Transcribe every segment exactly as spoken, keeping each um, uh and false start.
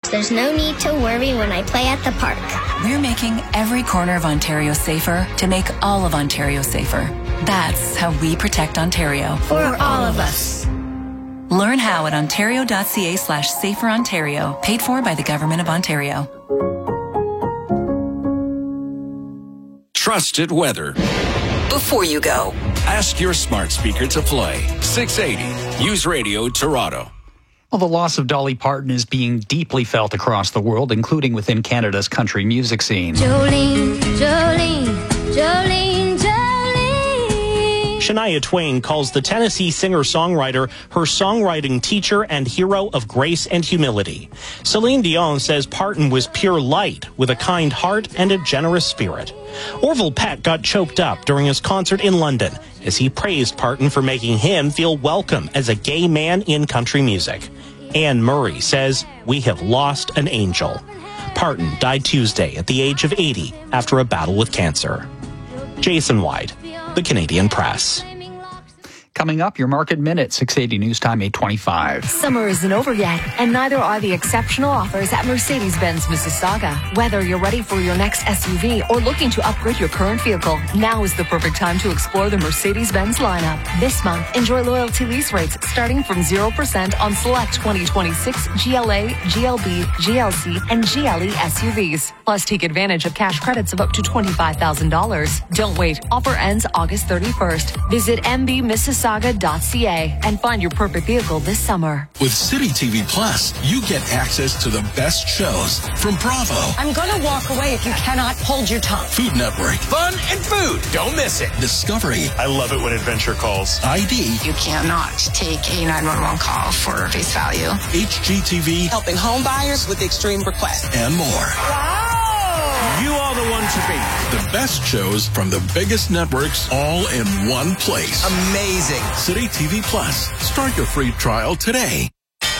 There's no need to worry when I play at the park. We're making every corner of Ontario safer to make all of Ontario safer. That's how we protect Ontario. For all of us. Learn how at ontario.ca slash safer Ontario. Paid for by the Government of Ontario. Trusted weather. Before you go, ask your smart speaker to play six eighty News Radio Toronto. Well, the loss of Dolly Parton is being deeply felt across the world, including within Canada's country music scene. Jolene, Jolene, Jolene, Jolene. Shania Twain calls the Tennessee singer-songwriter her songwriting teacher and hero of grace and humility. Celine Dion says Parton was pure light with a kind heart and a generous spirit. Orville Peck got choked up during his concert in London as he praised Parton for making him feel welcome as a gay man in country music. Anne Murray says, "We have lost an angel." Parton died Tuesday at the age of eighty after a battle with cancer. Jason White, The Canadian Press. Coming up, your Market Minute, six eighty News Time, eight twenty-five. Summer isn't over yet, and neither are the exceptional offers at Mercedes-Benz Mississauga. Whether you're ready for your next S U V or looking to upgrade your current vehicle, now is the perfect time to explore the Mercedes-Benz lineup. This month, enjoy loyalty lease rates starting from zero percent on select twenty twenty-six G L A, G L B, G L C, and G L E S U Vs. Plus, take advantage of cash credits of up to twenty-five thousand dollars. Don't wait. Offer ends August thirty-first. Visit m b mississauga dot c a and find your perfect vehicle this summer. With City T V Plus, you get access to the best shows from Bravo. I'm going to walk away if you cannot hold your tongue. Food Network. Fun and food. Don't miss it. Discovery. I love it when Adventure calls. I D. You cannot take a nine one one call for face value. H G T V. Helping home buyers with extreme requests. And more. Wow. You are the one to beat. The best shows from the biggest networks all in one place. Amazing. City T V Plus. Start your free trial today.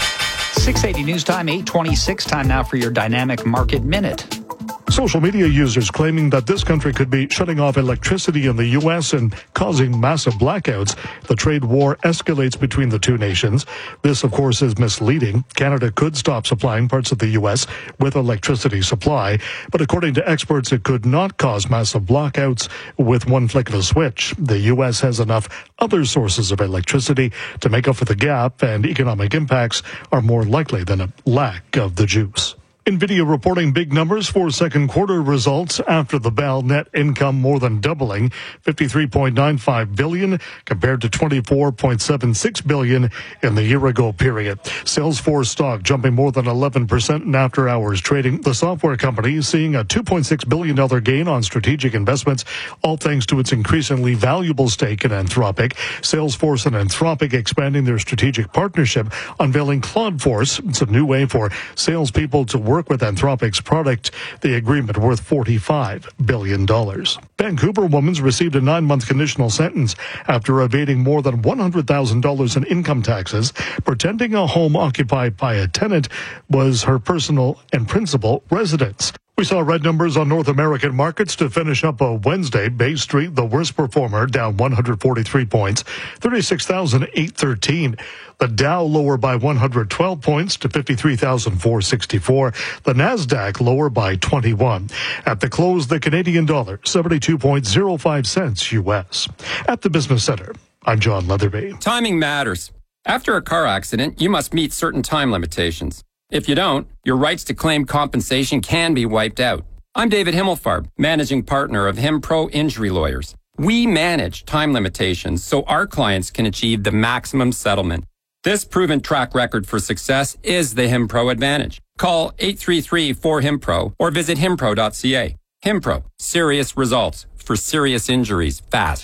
six eighty News Time, eight twenty-six. Time now for your Dynamic Market Minute. Social media users claiming that this country could be shutting off electricity in the U S and causing massive blackouts. The trade war escalates between the two nations. This, of course, is misleading. Canada could stop supplying parts of the U S with electricity supply, but according to experts, it could not cause massive blackouts with one flick of a switch. The U S has enough other sources of electricity to make up for the gap, and economic impacts are more likely than a lack of the juice. NVIDIA reporting big numbers for second quarter results after the Bell net income more than doubling, fifty-three point nine five billion dollars compared to twenty-four point seven six billion dollars in the year-ago period. Salesforce stock jumping more than eleven percent in after-hours trading. The software company is seeing a two point six billion dollars gain on strategic investments, all thanks to its increasingly valuable stake in Anthropic. Salesforce and Anthropic expanding their strategic partnership, unveiling CloudForce. It's a new way for salespeople to work with Anthropic's product, the agreement worth forty-five billion dollars. Vancouver woman's received a nine-month conditional sentence after evading more than one hundred thousand dollars in income taxes, pretending a home occupied by a tenant was her personal and principal residence. We saw red numbers on North American markets to finish up a Wednesday. Bay Street, the worst performer, down one hundred forty-three points, thirty-six thousand eight hundred thirteen. The Dow lower by one hundred twelve points to fifty-three thousand four hundred sixty-four. The Nasdaq lower by twenty-one. At the close, the Canadian dollar, seventy-two point zero five cents U S. At the Business Center, I'm John Leatherby. Timing matters. After a car accident, you must meet certain time limitations. If you don't, your rights to claim compensation can be wiped out. I'm David Himmelfarb, managing partner of HimPro Injury Lawyers. We manage time limitations so our clients can achieve the maximum settlement. This proven track record for success is the HimPro advantage. Call eight three three, four, HimPro or visit himpro dot c a. HimPro, serious results for serious injuries fast.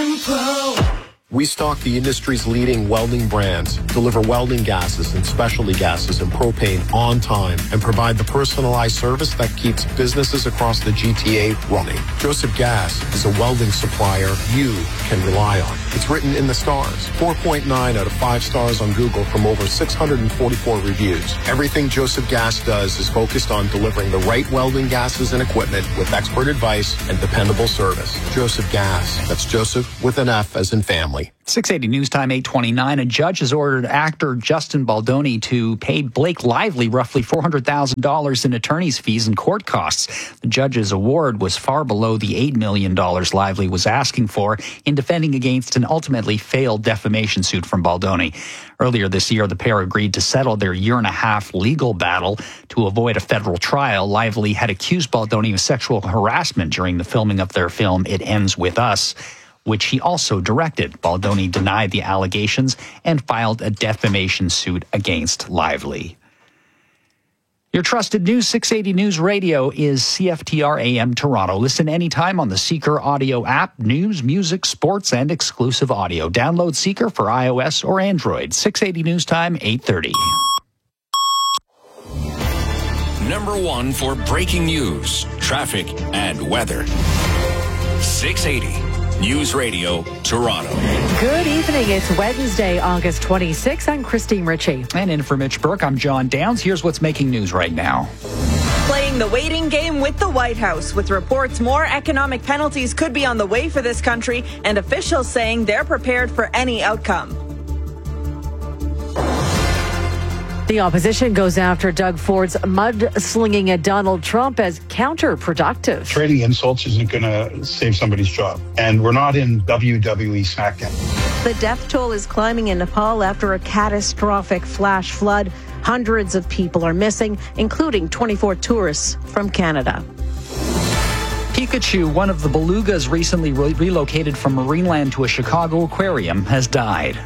HimPro. We stock the industry's leading welding brands, deliver welding gases and specialty gases and propane on time, and provide the personalized service that keeps businesses across the G T A running. Joseph Gas is a welding supplier you can rely on. It's written in the stars. four point nine out of five stars on Google from over six hundred forty-four reviews. Everything Joseph Gas does is focused on delivering the right welding gases and equipment with expert advice and dependable service. Joseph Gas. That's Joseph with an F as in family. six eighty News Time, eight twenty-nine. A judge has ordered actor Justin Baldoni to pay Blake Lively roughly four hundred thousand dollars in attorney's fees and court costs. The judge's award was far below the eight million dollars Lively was asking for in defending against an ultimately failed defamation suit from Baldoni. Earlier this year, the pair agreed to settle their year-and-a-half legal battle to avoid a federal trial. Lively had accused Baldoni of sexual harassment during the filming of their film It Ends With Us, which he also directed. Baldoni denied the allegations and filed a defamation suit against Lively. Your trusted News six eighty News Radio is C F T R A M Toronto. Listen anytime on the Seeker audio app. News, music, sports, and exclusive audio. Download Seeker for iOS or Android. six eighty News Time, eight thirty. Number one for breaking news, traffic, and weather. six eighty News Radio, Toronto. Good evening. It's Wednesday, August twenty-sixth. I'm Christine Ritchie. And in for Mitch Burke, I'm John Downs. Here's what's making news right now. Playing the waiting game with the White House, with reports more economic penalties could be on the way for this country, and officials saying they're prepared for any outcome. The opposition goes after Doug Ford's mud-slinging at Donald Trump as counterproductive. Trading insults isn't going to save somebody's job. And we're not in W W E SmackDown. The death toll is climbing in Nepal after a catastrophic flash flood. Hundreds of people are missing, including twenty-four tourists from Canada. Pikachu, one of the belugas recently re- relocated from Marineland to a Chicago aquarium, has died.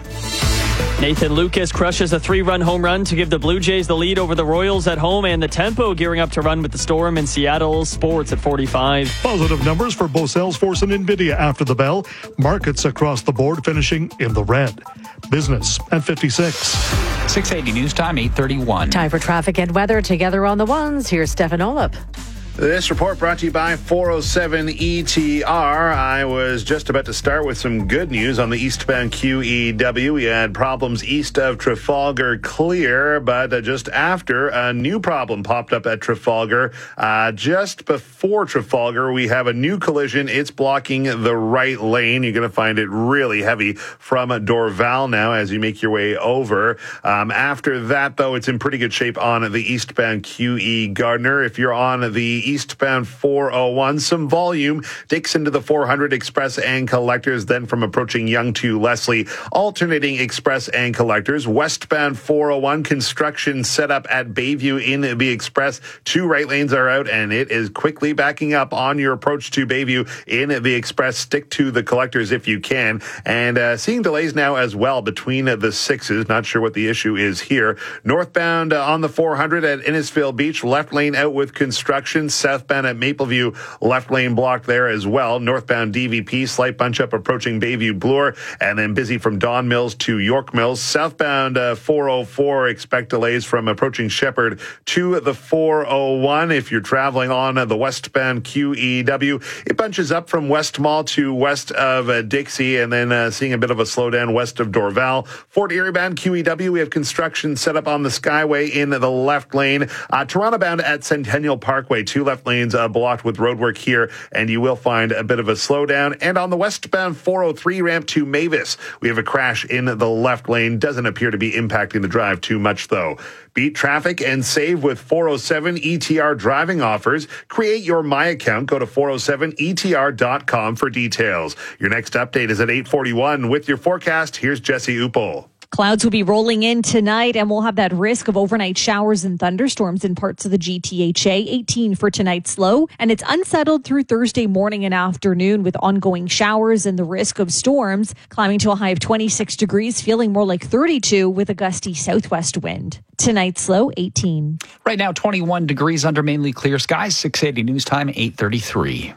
Nathan Lucas crushes a three-run home run to give the Blue Jays the lead over the Royals at home, and the Tempo gearing up to run with the Storm in Seattle. Sports at forty-five. Positive numbers for both Salesforce and NVIDIA after the bell. Markets across the board finishing in the red. Business at fifty-six. six eighty News Time, eight thirty-one. Time for traffic and weather together on the ones. Here's Stefan Olip. This report brought to you by four oh seven E T R. I was just about to start with some good news on the eastbound Q E W. We had problems east of Trafalgar clear, but uh, just after, a new problem popped up at Trafalgar. Uh, just before Trafalgar, we have a new collision. It's blocking the right lane. You're going to find it really heavy from Dorval now as you make your way over. Um, after that, though, it's in pretty good shape on the eastbound Q E Gardner. If you're on the eastbound four oh one, some volume. Dixon to the four hundred, Express and Collectors. Then from approaching Yonge to Leslie, alternating Express and Collectors. Westbound four oh one, construction set up at Bayview in the Express. Two right lanes are out, and it is quickly backing up on your approach to Bayview in the Express. Stick to the Collectors if you can. And uh, seeing delays now as well between the sixes. Not sure what the issue is here. Northbound uh, on the four hundred at Innisfail Beach, left lane out with construction. Southbound at Mapleview, left lane blocked there as well. Northbound D V P, slight bunch up approaching Bayview Bloor, and then busy from Don Mills to York Mills. Southbound uh, four oh four, expect delays from approaching Shepherd to the four oh one. If you're traveling on uh, the westbound Q E W, it bunches up from West Mall to west of uh, Dixie, and then uh, seeing a bit of a slowdown west of Dorval. Fort Erie bound Q E W, we have construction set up on the Skyway in the left lane. Uh, Toronto bound at Centennial Parkway, two left lanes uh, blocked with roadwork here, and you will find a bit of a slowdown. And on the westbound four oh three ramp to Mavis, we have a crash in the left lane. Doesn't appear to be impacting the drive too much, though. Beat traffic and save with four oh seven E T R driving offers. Create your My Account. Go to four oh seven E T R dot com for details. Your next update is at eight forty-one. With your forecast, here's Jesse Upel. Clouds will be rolling in tonight, and we'll have that risk of overnight showers and thunderstorms in parts of the G T H A. eighteen for tonight's low, and it's unsettled through Thursday morning and afternoon with ongoing showers and the risk of storms, climbing to a high of twenty-six degrees, feeling more like thirty-two with a gusty southwest wind. Tonight's low, eighteen. Right now, twenty-one degrees under mainly clear skies. six eighty News Time, eight thirty-three.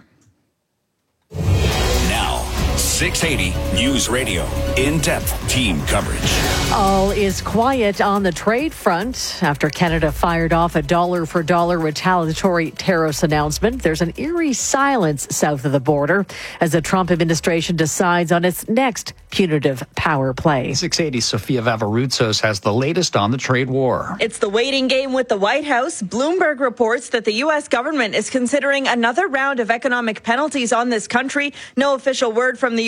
six eighty News Radio. In-depth team coverage. All is quiet on the trade front after Canada fired off a dollar-for-dollar retaliatory tariffs announcement. There's an eerie silence south of the border as the Trump administration decides on its next punitive power play. six eighty Sofia Vavaroutsos has the latest on the trade war. It's the waiting game with the White House. Bloomberg reports that the U S government is considering another round of economic penalties on this country. No official word from the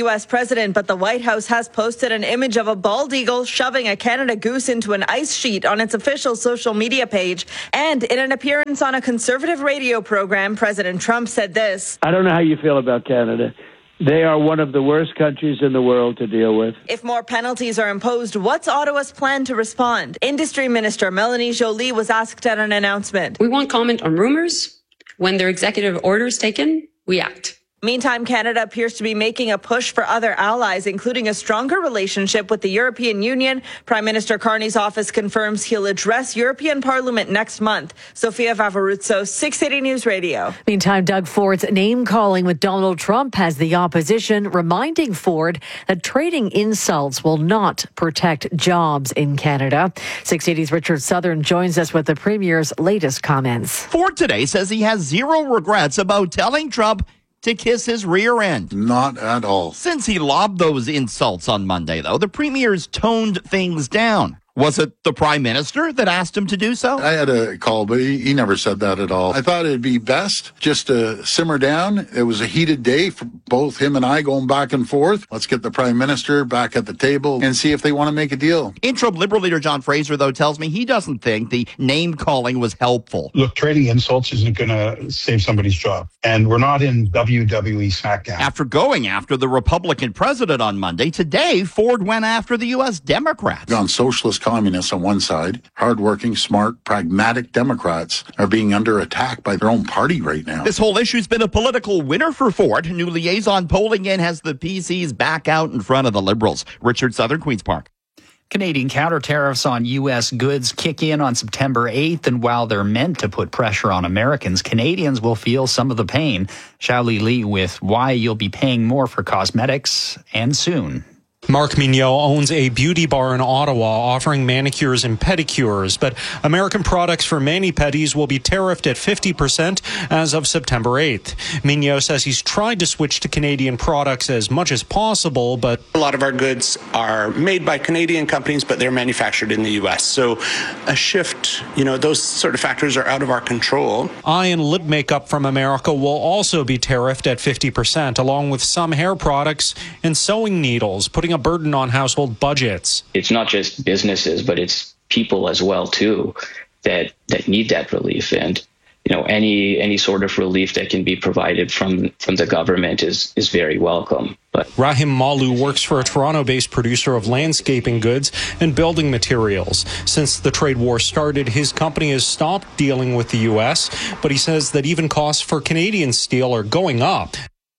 U S president, but the White House has posted an image of a bald eagle shoving a Canada goose into an ice sheet on its official social media page. And in an appearance on a conservative radio program, President Trump said this. I don't know how you feel about Canada. They are one of the worst countries in the world to deal with. If more penalties are imposed, what's Ottawa's plan to respond? Industry Minister Melanie Joly was asked at an announcement. We won't comment on rumors. When there are executive orders taken, we act. Meantime, Canada appears to be making a push for other allies, including a stronger relationship with the European Union. Prime Minister Carney's office confirms he'll address European Parliament next month. Sophia Vavaruzzo, six eighty News Radio. Meantime, Doug Ford's name-calling with Donald Trump has the opposition reminding Ford that trading insults will not protect jobs in Canada. six eighty's Richard Southern joins us with the Premier's latest comments. Ford today says he has zero regrets about telling Trump to kiss his rear end. Not at all. Since he lobbed those insults on Monday, though, the Premier's toned things down. Was it the Prime Minister that asked him to do so? I had a call, but he, he never said that at all. I thought it'd be best just to simmer down. It was a heated day for both him and I going back and forth. Let's get the Prime Minister back at the table and see if they want to make a deal. Interim Liberal leader John Fraser, though, tells me he doesn't think the name-calling was helpful. Look, trading insults isn't going to save somebody's job. And we're not in W W E SmackDown. After going after the Republican president on Monday, today Ford went after the U S Democrats. On socialist communists on one side, hardworking, smart, pragmatic Democrats are being under attack by their own party right now. This whole issue's been a political winner for Ford. New liaison polling in has the P Cs back out in front of the Liberals. Richard Southern, Queen's Park. Canadian counter tariffs on U S goods kick in on September eighth, and while they're meant to put pressure on Americans, Canadians will feel some of the pain. Xiaoli Li with why you'll be paying more for cosmetics, and soon. Mark Mignot owns a beauty bar in Ottawa offering manicures and pedicures, but American products for mani-pedis will be tariffed at fifty percent as of September eighth. Mignot says he's tried to switch to Canadian products as much as possible, but a lot of our goods are made by Canadian companies, but they're manufactured in the U S. So a shift, you know, those sort of factors are out of our control. Eye and lip makeup from America will also be tariffed at fifty percent, along with some hair products and sewing needles, putting a burden on household budgets. It's not just businesses, but it's people as well, too, that that need that relief. And, you know, any any sort of relief that can be provided from, from the government is, is very welcome. But Rahim Malu works for a Toronto-based producer of landscaping goods and building materials. Since the trade war started, his company has stopped dealing with the U S, but he says that even costs for Canadian steel are going up.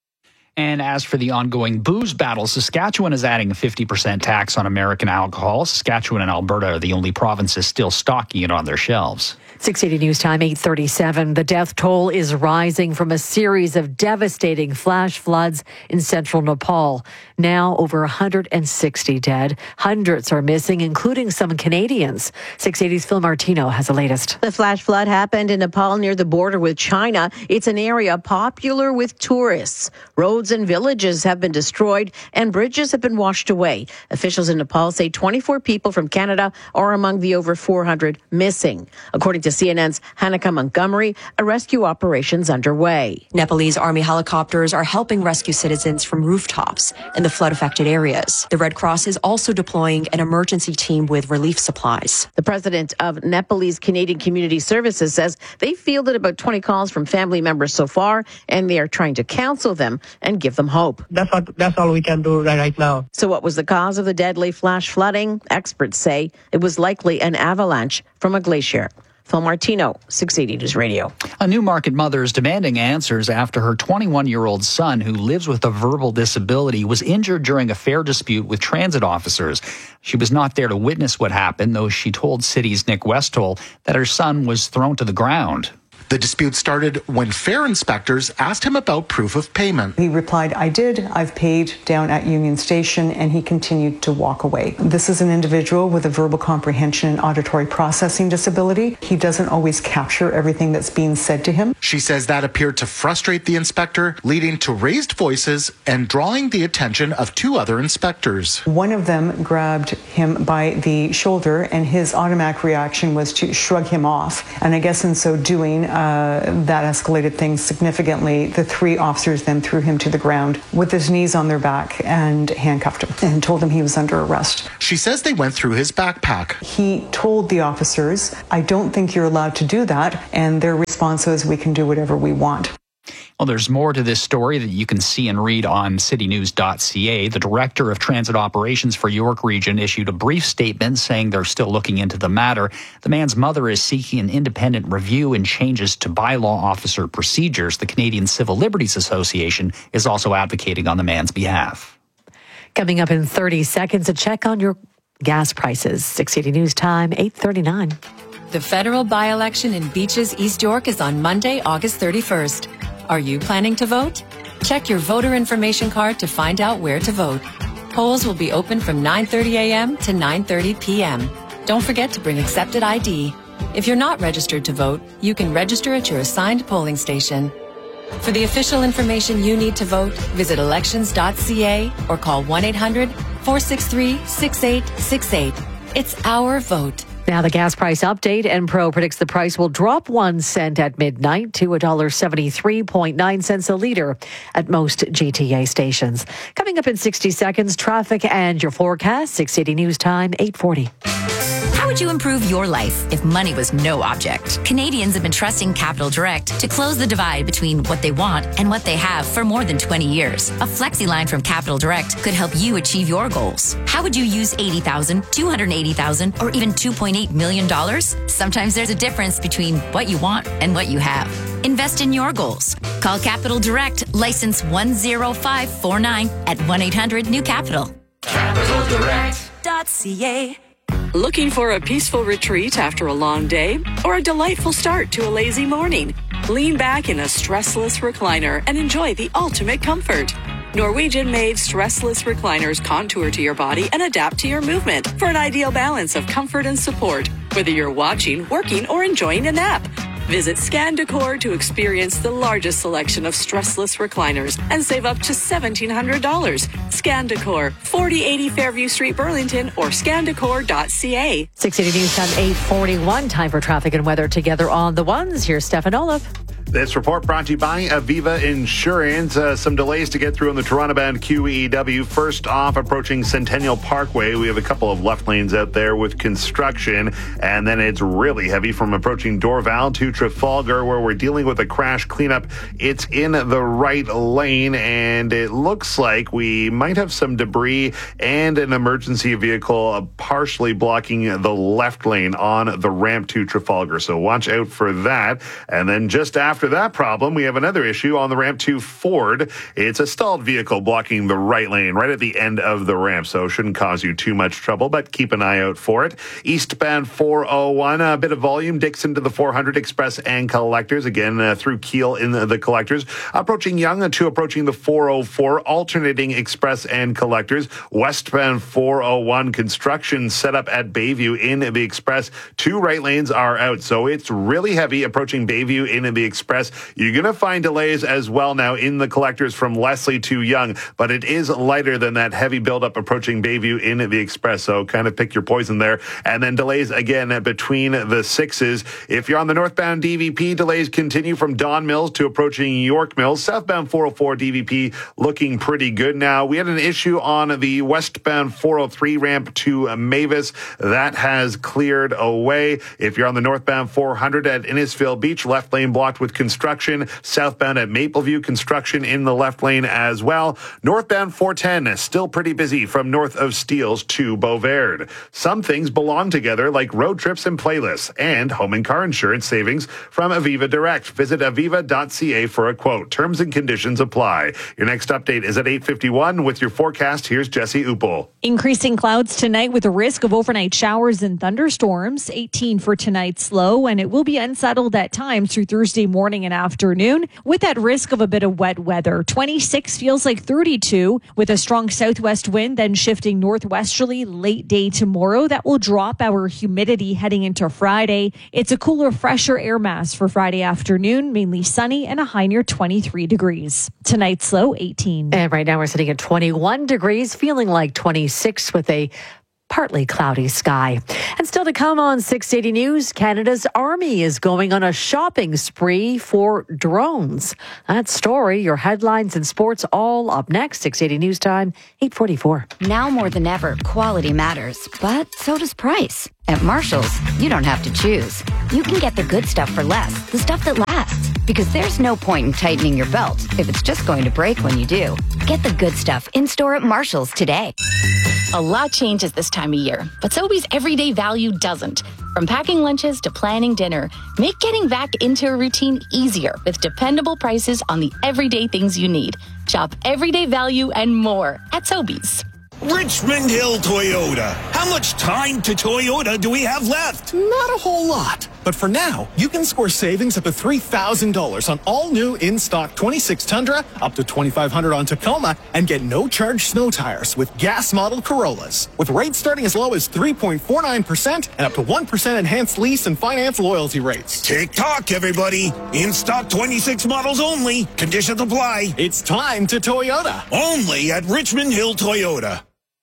And as for the ongoing booze battle, Saskatchewan is adding a fifty percent tax on American alcohol. Saskatchewan and Alberta are the only provinces still stocking it on their shelves. six eighty News Time, eight thirty-seven. The death toll is rising from a series of devastating flash floods in central Nepal. Now over one hundred sixty dead. Hundreds are missing, including some Canadians. six eighty's Phil Martino has the latest. The flash flood happened in Nepal near the border with China. It's an area popular with tourists. Roads and villages have been destroyed and bridges have been washed away. Officials in Nepal say twenty-four people from Canada are among the over four hundred missing. According to C N N's Hanika Montgomery, a rescue operation's underway. Nepalese army helicopters are helping rescue citizens from rooftops in the flood-affected areas. The Red Cross is also deploying an emergency team with relief supplies. The president of Nepalese Canadian Community Services says they fielded about twenty calls from family members so far, and they are trying to counsel them and give them hope. That's what, that's all we can do right, right now. So what was the cause of the deadly flash flooding? Experts say it was likely an avalanche from a glacier. Phil Martino, six eighty News Radio. A Newmarket mother is demanding answers after her twenty-one-year-old son, who lives with a verbal disability, was injured during a fare dispute with transit officers. She was not there to witness what happened, though she told City's Nick Westall that her son was thrown to the ground. The dispute started when fare inspectors asked him about proof of payment. He replied, I did. I've paid down at Union Station, and he continued to walk away. This is an individual with a verbal comprehension and auditory processing disability. He doesn't always capture everything that's being said to him. She says that appeared to frustrate the inspector, leading to raised voices and drawing the attention of two other inspectors. One of them grabbed him by the shoulder, and his automatic reaction was to shrug him off. And I guess in so doing, uh, that escalated things significantly. The three officers then threw him to the ground with his knees on their back and handcuffed him and told him he was under arrest. She says they went through his backpack. He told the officers, I don't think you're allowed to do that. And their response was, we can do whatever we want. Well, there's more to this story that you can see and read on city news dot c a. The director of transit operations for York Region issued a brief statement saying they're still looking into the matter. The man's mother is seeking an independent review and changes to bylaw officer procedures. The Canadian Civil Liberties Association is also advocating on the man's behalf. Coming up in thirty seconds, a check on your gas prices. six eighty News Time, eight thirty-nine. The federal by-election in Beaches, East York is on Monday, August thirty-first. Are you planning to vote? Check your voter information card to find out where to vote. Polls will be open from nine thirty a.m. to nine thirty p.m. Don't forget to bring accepted I D. If you're not registered to vote, you can register at your assigned polling station. For the official information you need to vote, visit elections dot c a or call one eight hundred, four six three, six eight six eight. It's our vote. Now the gas price update. Enpro predicts the price will drop one cent at midnight to one dollar seventy-three point nine cents a litre at most G T A stations. Coming up in sixty seconds, traffic and your forecast. six eighty News Time, eight forty. How would you improve your life if money was no object? Canadians have been trusting Capital Direct to close the divide between what they want and what they have for more than twenty years. A flexi line from Capital Direct could help you achieve your goals. How would you use eighty thousand dollars, two hundred eighty thousand dollars, or even two point eight million dollars? Sometimes there's a difference between what you want and what you have. Invest in your goals. Call Capital Direct, license one zero five four nine at one eight hundred new capital. capital direct dot c a. Looking for a peaceful retreat after a long day or a delightful start to a lazy morning? Lean back in a stressless recliner and enjoy the ultimate comfort. Norwegian-made stressless recliners contour to your body and adapt to your movement for an ideal balance of comfort and support, whether you're watching, working, or enjoying a nap. Visit Scan Decor to experience the largest selection of stressless recliners and save up to seventeen hundred dollars. Scan Decor, forty eighty Fairview Street, Burlington, or scan decor dot c a. six eighty News Time, eight forty-one. Time for traffic and weather together on the ones. Here's Stefan Olaf. This report brought to you by Aviva Insurance. Uh, some delays to get through on the Toronto-bound Q E W. First off, approaching Centennial Parkway, we have a couple of left lanes out there with construction, and then it's really heavy from approaching Dorval to Trafalgar, where we're dealing with a crash cleanup. It's in the right lane, and it looks like we might have some debris and an emergency vehicle partially blocking the left lane on the ramp to Trafalgar. So watch out for that. And then just after After that problem, we have another issue on the ramp to Ford. It's a stalled vehicle blocking the right lane right at the end of the ramp, so shouldn't cause you too much trouble, but keep an eye out for it. Eastbound four oh one, a bit of volume. Dixon to the four hundred Express and Collectors, again uh, through Kiel in the, the Collectors. Approaching Yonge to approaching the four oh four, alternating Express and Collectors. Westbound four oh one, construction set up at Bayview in the Express. Two right lanes are out, so it's really heavy approaching Bayview in the Express. You're going to find delays as well now in the Collectors from Leslie to Yonge, but it is lighter than that heavy buildup approaching Bayview in the Express, so kind of pick your poison there. And then delays again between the sixes. If you're on the northbound D V P, delays continue from Don Mills to approaching York Mills. Southbound four oh four D V P looking pretty good now. We had an issue on the westbound four oh three ramp to Mavis. That has cleared away. If you're on the northbound four hundred at Innisfil Beach, left lane blocked with construction. Southbound at Mapleview, construction in the left lane as well. Northbound four ten, still pretty busy from north of Steeles to Beauverde. Some things belong together, like road trips and playlists, and home and car insurance savings from Aviva Direct. Visit aviva dot c a for a quote. Terms and conditions apply. Your next update is at eight fifty-one. With your forecast, here's Jesse Upel. Increasing clouds tonight with a risk of overnight showers and thunderstorms. eighteen for tonight's low, and it will be unsettled at times through Thursday morning and afternoon with that risk of a bit of wet weather. twenty-six feels like thirty-two with a strong southwest wind, then shifting northwesterly late day tomorrow. That will drop our humidity heading into Friday. It's a cooler, fresher air mass for Friday afternoon, mainly sunny and a high near twenty-three degrees. Tonight's low eighteen. And right now we're sitting at twenty-one degrees, feeling like twenty-six with a partly cloudy sky. And still to come on six eighty News, Canada's Army is going on a shopping spree for drones. That story, your headlines and sports all up next. six eighty News Time, eight forty-four. Now more than ever, quality matters, but so does price. At Marshall's, you don't have to choose. You can get the good stuff for less, the stuff that lasts. Because there's no point in tightening your belt if it's just going to break when you do. Get the good stuff in-store at Marshall's today. A lot changes this time of year, but Sobeys everyday value doesn't. From packing lunches to planning dinner, make getting back into a routine easier with dependable prices on the everyday things you need. Shop everyday value and more at Sobeys. Richmond Hill Toyota. How much time to Toyota do we have left? Not a whole lot. But for now, you can score savings up to three thousand dollars on all new in-stock twenty-six Tundra, up to twenty-five hundred dollars on Tacoma, and get no-charge snow tires with gas model Corollas. With rates starting as low as three point four nine percent and up to one percent enhanced lease and finance loyalty rates. Tick-tock, everybody. In-stock twenty-six models only. Conditions apply. It's time to Toyota. Only at Richmond Hill Toyota.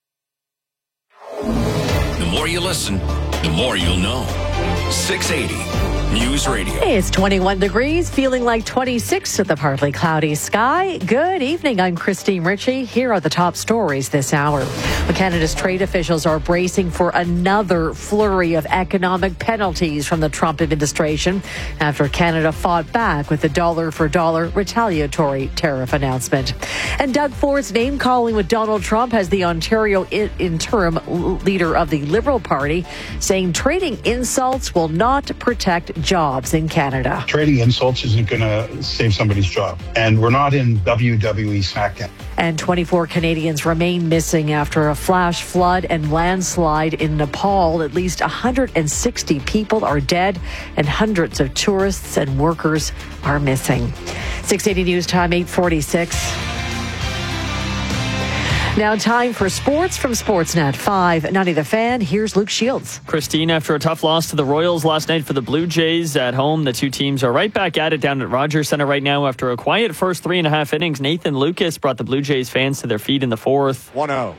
The more you listen, the more you'll know. six eighty News Radio. Hey, it's twenty-one degrees, feeling like twenty-six with a partly cloudy sky. Good evening. I'm Christine Ritchie. Here are the top stories this hour. Well, Canada's trade officials are bracing for another flurry of economic penalties from the Trump administration after Canada fought back with the dollar-for-dollar retaliatory tariff announcement. And Doug Ford's name-calling with Donald Trump as the Ontario interim leader of the Liberal Party, saying trading insults will not protect jobs in Canada. Trading insults isn't going to save somebody's job. And we're not in W W E SmackDown. And twenty-four Canadians remain missing after a flash flood and landslide in Nepal. At least one hundred sixty people are dead and hundreds of tourists and workers are missing. six eighty News Time, eight forty-six. Now time for sports from Sportsnet five ninety The Fan. Here's Luke Shields. Christine, after a tough loss to the Royals last night for the Blue Jays at home, the two teams are right back at it down at Rogers Centre right now after a quiet first three and a half innings. Nathan Lucas brought the Blue Jays fans to their feet in the fourth. one oh.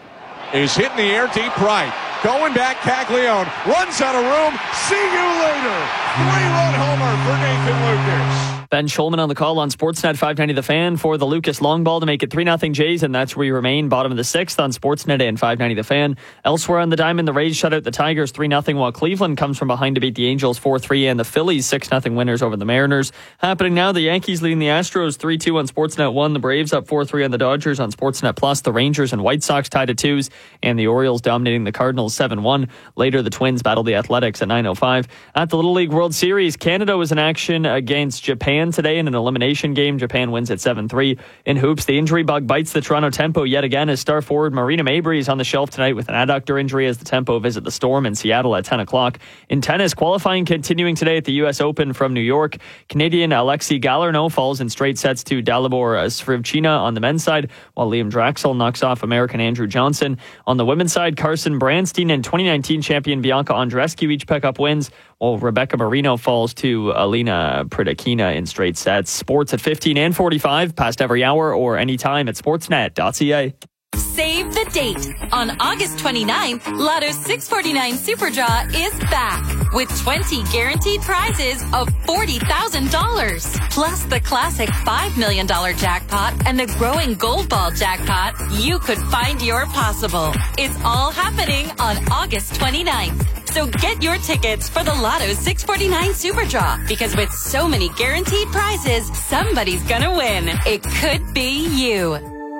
Is hit in the air deep right. Going back, Caglione runs out of room. See you later. Three-run homer for Nathan Lucas. Ben Schulman on the call on Sportsnet five ninety The Fan for the Lucas long ball to make it three nothing Jays, and that's where you remain, bottom of the sixth on Sportsnet and five ninety The Fan. Elsewhere on the diamond, the Rays shut out the Tigers three nothing, while Cleveland comes from behind to beat the Angels four three, and the Phillies six nothing winners over the Mariners. Happening now, the Yankees leading the Astros three two on Sportsnet one, the Braves up four three on the Dodgers on Sportsnet Plus, the Rangers and White Sox tied at twos, and the Orioles dominating the Cardinals seven one. Later, the Twins battle the Athletics at nine oh five. At the Little League World Series, Canada was in action against Japan today in an elimination game. Japan wins at seven three. In hoops, the injury bug bites the Toronto Tempo yet again as star forward Marina Mabrey is on the shelf tonight with an adductor injury as the Tempo visit the Storm in Seattle at ten o'clock. In tennis, qualifying continuing today at the U S Open from New York. Canadian Alexi Galarneau falls in straight sets to Dalibor Svivchina on the men's side, while Liam Draxel knocks off American Andrew Johnson. On the women's side, Carson Branstein and twenty nineteen champion Bianca Andreescu each pick up wins, while Rebecca Marino falls to Alina Pridakina in straight sets. Sports at fifteen and forty-five, past every hour or anytime at sportsnet dot c a. Save the date. On August twenty-ninth, Lotto six forty-nine Super Draw is back with twenty guaranteed prizes of forty thousand dollars. Plus the classic five million dollars jackpot and the growing Gold Ball jackpot. You could find your possible. It's all happening on August twenty-ninth. So get your tickets for the Lotto six forty-nine Super Draw, because with so many guaranteed prizes, somebody's gonna win. It could be you.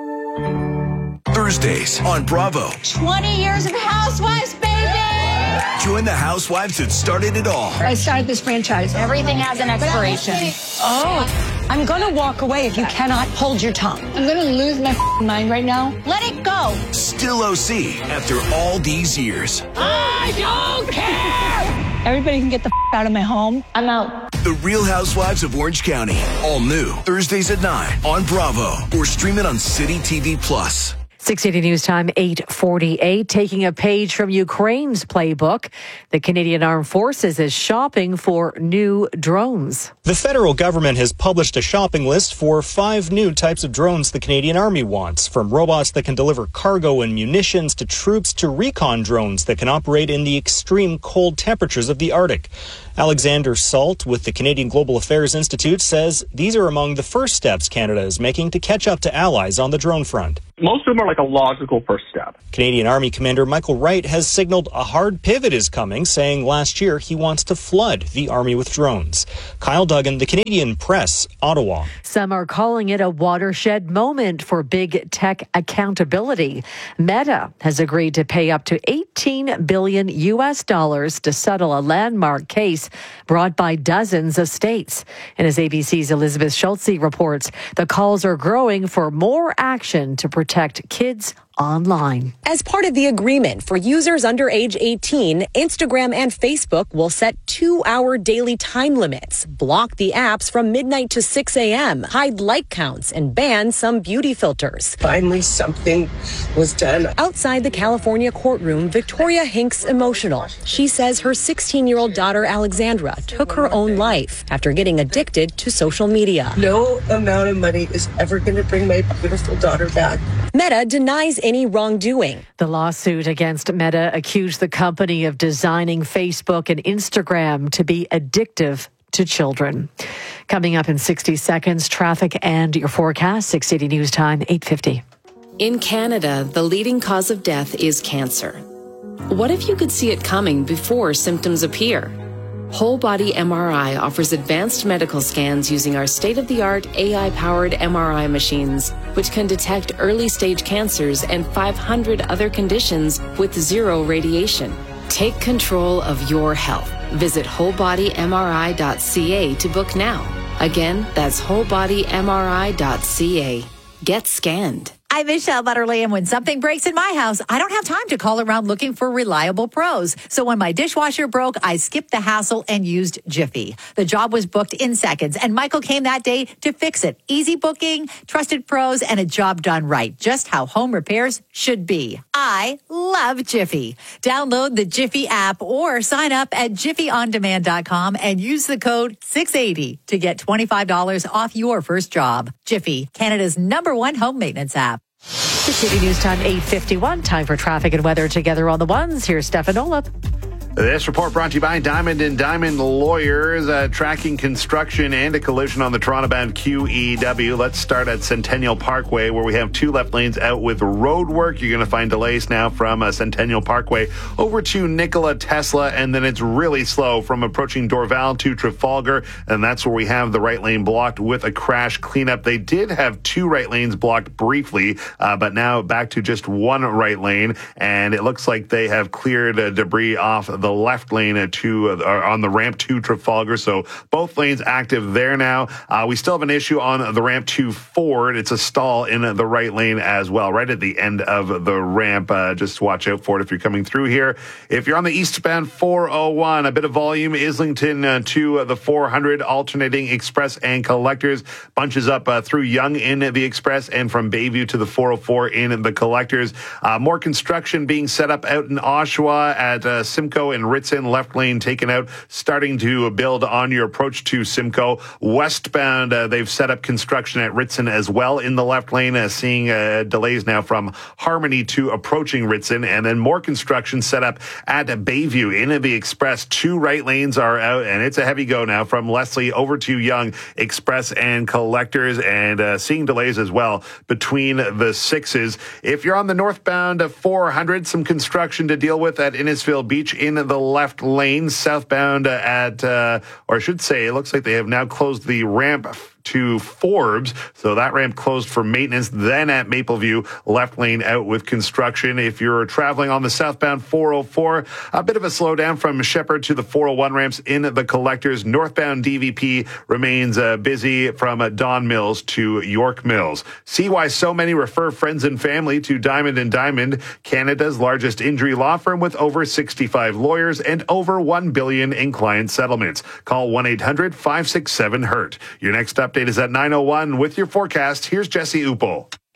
Thursdays on Bravo. twenty years of Housewives, baby! Join the housewives that started it all. I started this franchise. Everything has an expiration. Oh, I'm gonna walk away if you cannot hold your tongue. I'm gonna lose my mind right now. Let it go. Still O C after all these years. I don't care! Everybody can get the out of my home. I'm out. The Real Housewives of Orange County. All new. Thursdays at nine on Bravo. Or stream it on City T V Plus. six eighty News Time, eight forty-eight. Taking a page from Ukraine's playbook, the Canadian Armed Forces is shopping for new drones. The federal government has published a shopping list for five new types of drones the Canadian Army wants, from robots that can deliver cargo and munitions to troops to recon drones that can operate in the extreme cold temperatures of the Arctic. Alexander Salt with the Canadian Global Affairs Institute says these are among the first steps Canada is making to catch up to allies on the drone front. Most of them are like a logical first step. Canadian Army Commander Michael Wright has signaled a hard pivot is coming, saying last year he wants to flood the Army with drones. Kyle Duggan, the Canadian Press, Ottawa. Some are calling it a watershed moment for big tech accountability. Meta has agreed to pay up to eighteen billion U S dollars to settle a landmark case brought by dozens of states. And as A B C's Elizabeth Schultze reports, the calls are growing for more action to protect kids online. As part of the agreement for users under age eighteen, Instagram and Facebook will set two-hour daily time limits, block the apps from midnight to six a.m., hide like counts, and ban some beauty filters. Finally, something was done. Outside the California courtroom, Victoria Hinks emotional. She says her sixteen-year-old daughter, Alexandra, took her own life after getting addicted to social media. No amount of money is ever going to bring my beautiful daughter back. Meta denies any wrongdoing. The lawsuit against Meta accused the company of designing Facebook and Instagram to be addictive to children. Coming up in sixty seconds, traffic and your forecast, six eighty News Time, eight fifty. In Canada, the leading cause of death is cancer. What if you could see it coming before symptoms appear? Whole Body M R I offers advanced medical scans using our state-of-the-art A I-powered M R I machines, which can detect early-stage cancers and five hundred other conditions with zero radiation. Take control of your health. Visit whole body M R I dot C A to book now. Again, that's whole body M R I dot C A. Get scanned. I'm Michelle Butterly, and when something breaks in my house, I don't have time to call around looking for reliable pros. So when my dishwasher broke, I skipped the hassle and used Jiffy. The job was booked in seconds, and Michael came that day to fix it. Easy booking, trusted pros, and a job done right. Just how home repairs should be. I love Jiffy. Download the Jiffy app or sign up at jiffy on demand dot com and use the code six eighty to get twenty-five dollars off your first job. Jiffy, Canada's number one home maintenance app. six eighty News Time, eight fifty-one. Time for traffic and weather together on the ones. Here's Stefan Olip. This report brought to you by Diamond and Diamond Lawyers, uh, tracking construction and a collision on the Toronto-bound Q E W. Let's start at Centennial Parkway, where we have two left lanes out with road work. You're going to find delays now from uh, Centennial Parkway over to Nikola Tesla, and then it's really slow from approaching Dorval to Trafalgar, and that's where we have the right lane blocked with a crash cleanup. They did have two right lanes blocked briefly, uh, but now back to just one right lane, and it looks like they have cleared uh, debris off the left lane to uh, on the ramp to Trafalgar, so both lanes active there now. Uh, we still have an issue on the ramp to Ford. It's a stall in the right lane as well, right at the end of the ramp. Uh, just watch out for it if you're coming through here. If you're on the eastbound four oh one, a bit of volume. Islington uh, to uh, the four hundred, alternating express and collectors. Bunches up uh, through Yonge in the express and from Bayview to the four oh four in the collectors. Uh, more construction being set up out in Oshawa at uh, Simcoe and Ritson, left lane taken out, starting to build on your approach to Simcoe. Westbound, uh, they've set up construction at Ritson as well in the left lane, uh, seeing uh, delays now from Harmony to approaching Ritson, and then more construction set up at Bayview in the express. Two right lanes are out, and it's a heavy go now from Leslie over to Yonge, express and collectors, and uh, seeing delays as well between the sixes. If you're on the northbound four hundred, some construction to deal with at Innisfil Beach in the left lane. Southbound at, uh, or I should say, it looks like they have now closed the ramp to Forbes, so that ramp closed for maintenance. Then at Mapleview, left lane out with construction. If you're traveling on the southbound four oh four, a bit of a slowdown from Shepherd to the four oh one ramps in the collectors. Northbound D V P remains uh, busy from uh, Don Mills to York Mills. See why so many refer friends and family to Diamond and Diamond, Canada's largest injury law firm with over sixty-five lawyers and over one billion in client settlements. Call one eight hundred five six seven hurt. Your next update is at nine oh one with your forecast. Here's Jesse Upel.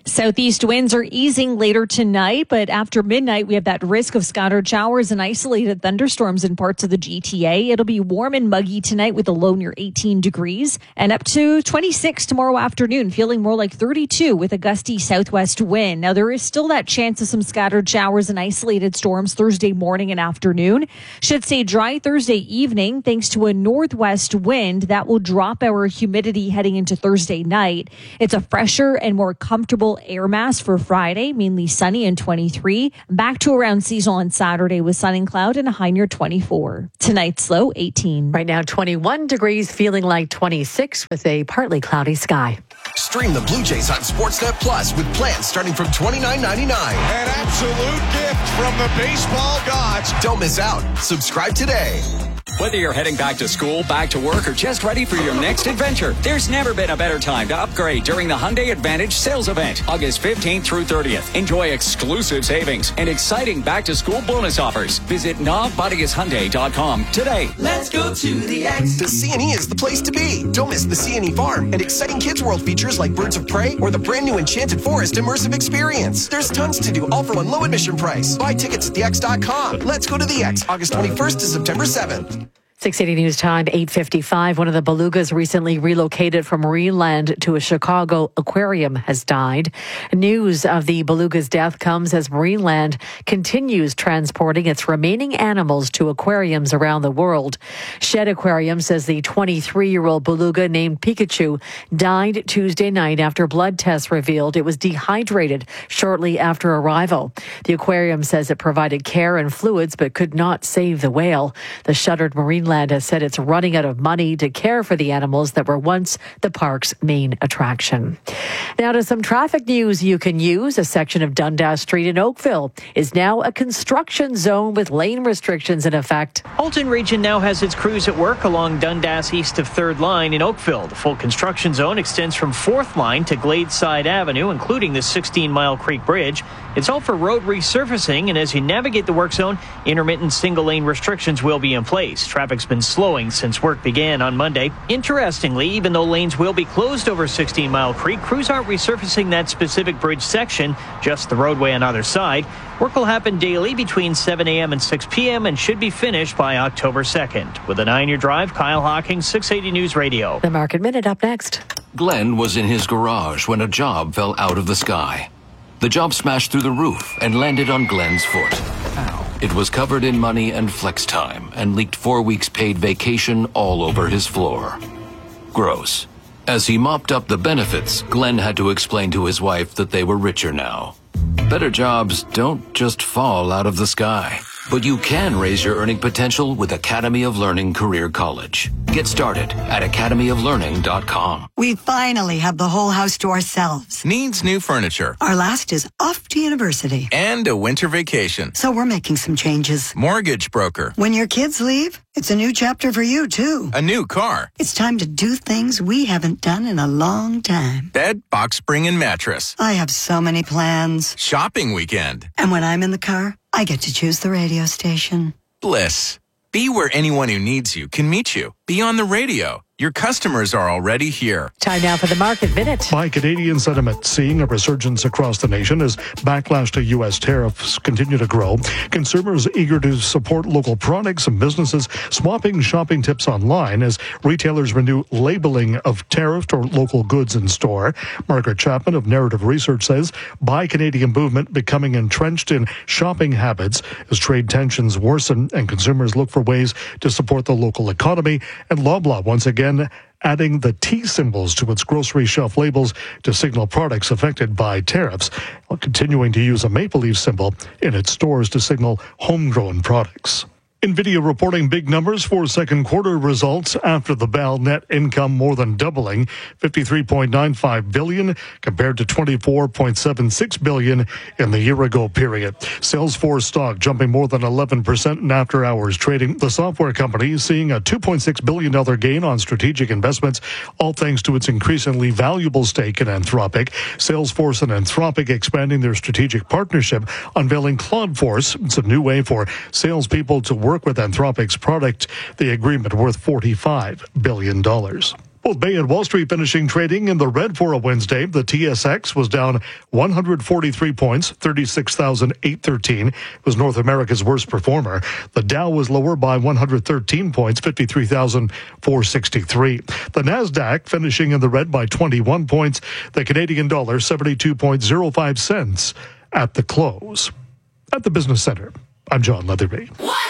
Southeast winds are easing later tonight, but after midnight, we have that risk of scattered showers and isolated thunderstorms in parts of the G T A. It'll be warm and muggy tonight with a low near eighteen degrees and up to twenty-six tomorrow afternoon, feeling more like thirty-two with a gusty southwest wind. Now, there is still that chance of some scattered showers and isolated storms Thursday morning and afternoon. Should stay dry Thursday evening thanks to a northwest wind that will drop our humidity heading into Thursday night. It's a fresher and more comfortable air mass for Friday, mainly sunny and twenty-three. Back to around seasonal on Saturday with sun and cloud and a high near twenty-four. Tonight's low eighteen. Right now, twenty-one degrees, feeling like twenty-six with a partly cloudy sky. Stream the Blue Jays on Sportsnet Plus with plans starting from twenty-nine ninety-nine. An absolute gift from the baseball gods. Don't miss out. Subscribe today. Whether you're heading back to school, back to work, or just ready for your next adventure, there's never been a better time to upgrade during the Hyundai Advantage sales event, August fifteenth through thirtieth. Enjoy exclusive savings and exciting back-to-school bonus offers. Visit nav bodies hyundai dot com today. Let's go to the X. The C and E is the place to be. Don't miss the C and E Farm and exciting Kids World features like Birds of Prey or the brand new Enchanted Forest immersive experience. There's tons to do, all for one low admission price. Buy tickets at the x dot com. Let's go to the X, August twenty-first to September seventh. six eighty News Time, eight fifty-five. One of the belugas recently relocated from Marineland to a Chicago aquarium has died. News of the beluga's death comes as Marineland continues transporting its remaining animals to aquariums around the world. Shed Aquarium says the twenty-three-year-old beluga named Pikachu died Tuesday night after blood tests revealed it was dehydrated shortly after arrival. The aquarium says it provided care and fluids but could not save the whale. The shuttered Marineland has said it's running out of money to care for the animals that were once the park's main attraction. Now to some traffic news you can use. A section of Dundas Street in Oakville is now a construction zone with lane restrictions in effect. Halton Region now has its crews at work along Dundas east of third Line in Oakville. The full construction zone extends from fourth Line to Gladeside Avenue, including the sixteen mile Creek Bridge. It's all for road resurfacing, and as you navigate the work zone, intermittent single-lane restrictions will be in place. Traffic's been slowing since work began on Monday. Interestingly, even though lanes will be closed over sixteen mile Creek, crews aren't resurfacing that specific bridge section, just the roadway on either side. Work will happen daily between seven a.m. and six p.m. and should be finished by October second. With a nine-year drive, Kyle Hawkins, six eighty News Radio. The Market Minute up next. Glenn was in his garage when a job fell out of the sky. The job smashed through the roof and landed on Glenn's foot. Ow. It was covered in money and flex time and leaked four weeks paid vacation all over his floor. Gross. As he mopped up the benefits, Glenn had to explain to his wife that they were richer now. Better jobs don't just fall out of the sky. But you can raise your earning potential with Academy of Learning Career College. Get started at academy of learning dot com. We finally have the whole house to ourselves. Needs new furniture. Our last is off to university. And a winter vacation. So we're making some changes. Mortgage broker. When your kids leave, it's a new chapter for you, too. A new car. It's time to do things we haven't done in a long time. Bed, box spring, and mattress. I have so many plans. Shopping weekend. And when I'm in the car, I get to choose the radio station. Bliss. Be where anyone who needs you can meet you. Be on the radio. Your customers are already here. Time now for the Market Minute. By Canadian sentiment, seeing a resurgence across the nation as backlash to U S tariffs continue to grow. Consumers eager to support local products and businesses swapping shopping tips online as retailers renew labeling of tariffed or local goods in store. Margaret Chapman of Narrative Research says Buy Canadian movement becoming entrenched in shopping habits as trade tensions worsen and consumers look for ways to support the local economy. And Loblaw once again adding the T symbols to its grocery shelf labels to signal products affected by tariffs, while continuing to use a maple leaf symbol in its stores to signal homegrown products. NVIDIA reporting big numbers for second quarter results after the bell. Net income more than doubling, fifty-three point nine five billion dollars compared to twenty-four point seven six billion dollars in the year-ago period. Salesforce stock jumping more than eleven percent in after-hours trading. The software company seeing a two point six billion dollars gain on strategic investments, all thanks to its increasingly valuable stake in Anthropic. Salesforce and Anthropic expanding their strategic partnership, unveiling CloudForce. It's a new way for salespeople to work with Anthropic's product, the agreement worth forty-five billion dollars. Both Bay and Wall Street finishing trading in the red for a Wednesday. The T S X was down one hundred forty-three points, thirty-six thousand eight hundred thirteen. It was North America's worst performer. The Dow was lower by one hundred thirteen points, fifty-three thousand four hundred sixty-three. The Nasdaq finishing in the red by twenty-one points. The Canadian dollar seventy-two point oh five cents at the close. At the Business Center, I'm John Leatherby.